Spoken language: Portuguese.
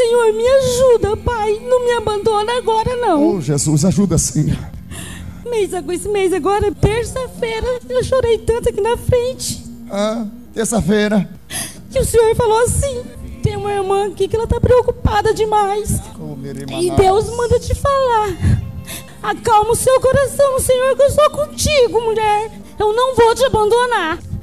Senhor, me ajuda, Pai. Não me abandona agora, não. Oh, Jesus, ajuda sim. Esse mês agora, terça-feira, eu chorei tanto aqui na frente. Terça-feira. Que o Senhor falou assim: tem uma irmã aqui que ela tá preocupada demais. E Deus manda te falar: acalma o seu coração, Senhor, que eu sou contigo, mulher. Eu não vou te abandonar.